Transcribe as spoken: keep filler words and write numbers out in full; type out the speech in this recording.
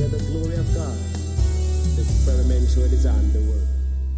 the glory of God, the experiment show it is on the world.